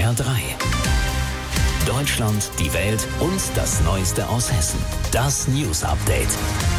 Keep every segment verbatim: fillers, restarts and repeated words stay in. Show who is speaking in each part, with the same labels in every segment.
Speaker 1: R drei. Deutschland, die Welt und das Neueste aus Hessen. Das News Update.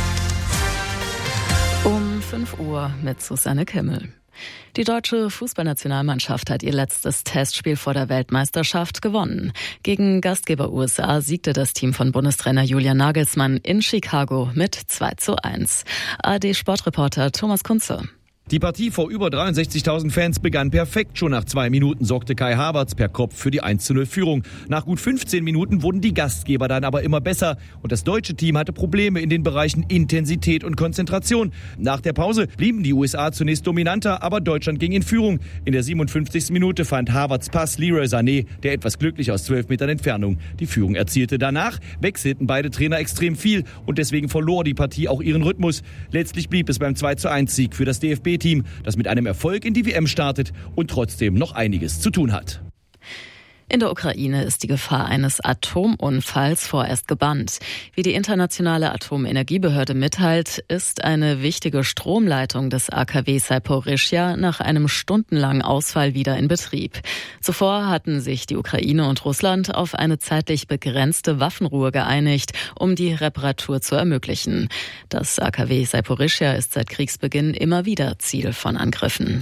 Speaker 2: Um fünf Uhr mit Susanne Kimmel. Die deutsche Fußballnationalmannschaft hat ihr letztes Testspiel vor der Weltmeisterschaft gewonnen. Gegen Gastgeber U S A siegte das Team von Bundestrainer Julian Nagelsmann in Chicago mit zwei zu eins. A R D-Sportreporter Thomas Kunze.
Speaker 3: Die Partie vor über dreiundsechzigtausend Fans begann perfekt. Schon nach zwei Minuten sorgte Kai Havertz per Kopf für die eins zu null Führung. Nach gut fünfzehn Minuten wurden die Gastgeber dann aber immer besser. Und das deutsche Team hatte Probleme in den Bereichen Intensität und Konzentration. Nach der Pause blieben die U S A zunächst dominanter, aber Deutschland ging in Führung. In der siebenundfünfzigsten Minute fand Havertz Pass Leroy Sané, der etwas glücklich aus zwölf Metern Entfernung die Führung erzielte. Danach wechselten beide Trainer extrem viel und deswegen verlor die Partie auch ihren Rhythmus. Letztlich blieb es beim zwei zu eins Sieg für das D F B-Team, das mit einem Erfolg in die W M startet und trotzdem noch einiges zu tun hat.
Speaker 2: In der Ukraine ist die Gefahr eines Atomunfalls vorerst gebannt. Wie die Internationale Atomenergiebehörde mitteilt, ist eine wichtige Stromleitung des A K W Saporischschja nach einem stundenlangen Ausfall wieder in Betrieb. Zuvor hatten sich die Ukraine und Russland auf eine zeitlich begrenzte Waffenruhe geeinigt, um die Reparatur zu ermöglichen. Das A K W Saporischschja ist seit Kriegsbeginn immer wieder Ziel von Angriffen.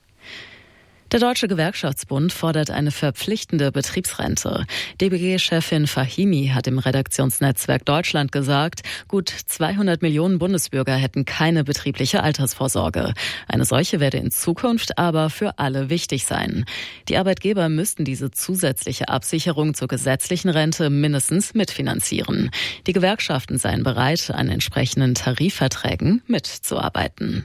Speaker 2: Der Deutsche Gewerkschaftsbund fordert eine verpflichtende Betriebsrente. D B G-Chefin Fahimi hat im Redaktionsnetzwerk Deutschland gesagt, gut zweihundert Millionen Bundesbürger hätten keine betriebliche Altersvorsorge. Eine solche werde in Zukunft aber für alle wichtig sein. Die Arbeitgeber müssten diese zusätzliche Absicherung zur gesetzlichen Rente mindestens mitfinanzieren. Die Gewerkschaften seien bereit, an entsprechenden Tarifverträgen mitzuarbeiten.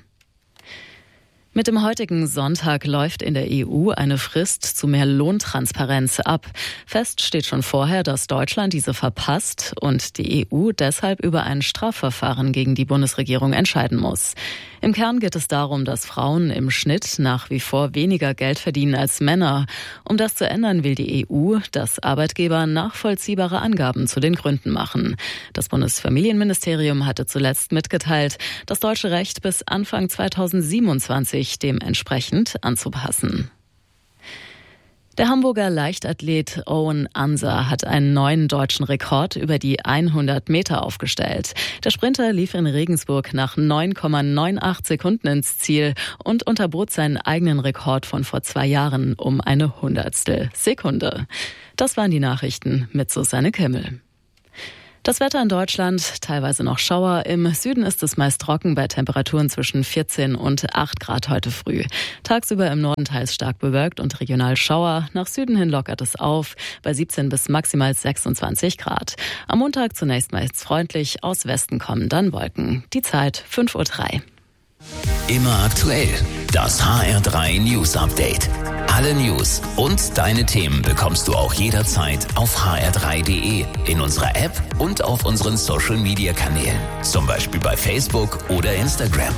Speaker 2: Mit dem heutigen Sonntag läuft in der E U eine Frist zu mehr Lohntransparenz ab. Fest steht schon vorher, dass Deutschland diese verpasst und die E U deshalb über ein Strafverfahren gegen die Bundesregierung entscheiden muss. Im Kern geht es darum, dass Frauen im Schnitt nach wie vor weniger Geld verdienen als Männer. Um das zu ändern, will die E U, dass Arbeitgeber nachvollziehbare Angaben zu den Gründen machen. Das Bundesfamilienministerium hatte zuletzt mitgeteilt, das deutsche Recht bis Anfang zweitausendsiebenundzwanzig dementsprechend anzupassen. Der Hamburger Leichtathlet Owen Anser hat einen neuen deutschen Rekord über die hundert Meter aufgestellt. Der Sprinter lief in Regensburg nach neun Komma achtundneunzig Sekunden ins Ziel und unterbot seinen eigenen Rekord von vor zwei Jahren um eine Hundertstel Sekunde. Das waren die Nachrichten mit Susanne Kimmel. Das Wetter in Deutschland, teilweise noch Schauer. Im Süden ist es meist trocken bei Temperaturen zwischen vierzehn und acht Grad heute früh. Tagsüber im Norden teils stark bewölkt und regional Schauer. Nach Süden hin lockert es auf bei siebzehn bis maximal sechsundzwanzig Grad. Am Montag zunächst meist freundlich, aus Westen kommen dann Wolken. Die Zeit fünf Uhr drei.
Speaker 1: Immer aktuell. Das H R drei News Update. Alle News und deine Themen bekommst du auch jederzeit auf h r drei punkt d e, in unserer App und auf unseren Social Media Kanälen. Zum Beispiel bei Facebook oder Instagram.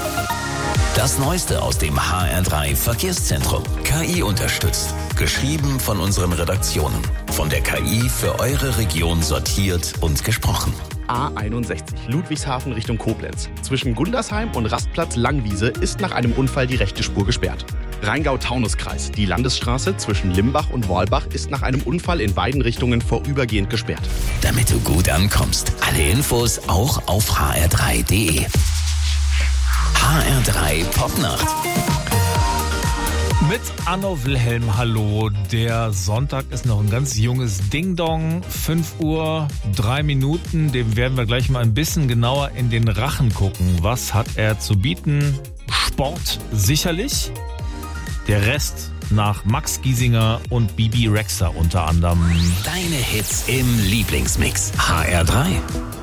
Speaker 1: Das Neueste aus dem H R drei Verkehrszentrum. K I unterstützt. Geschrieben von unseren Redaktionen. Von der K I für eure Region sortiert und gesprochen.
Speaker 4: A einundsechzig, Ludwigshafen Richtung Koblenz. Zwischen Gundersheim und Rastplatz Langwiese ist nach einem Unfall die rechte Spur gesperrt. Rheingau-Taunus-Kreis. Die Landesstraße zwischen Limbach und Walbach ist nach einem Unfall in beiden Richtungen vorübergehend gesperrt.
Speaker 1: Damit du gut ankommst. Alle Infos auch auf h r drei punkt d e. H R drei Popnacht.
Speaker 5: Mit Anno Wilhelm, hallo. Der Sonntag ist noch ein ganz junges Ding-Dong. fünf Uhr, drei Minuten. Dem werden wir gleich mal ein bisschen genauer in den Rachen gucken. Was hat er zu bieten? Sport sicherlich. Der Rest nach Max Giesinger und Bibi Rexha unter anderem.
Speaker 1: Deine Hits im Lieblingsmix. H R drei.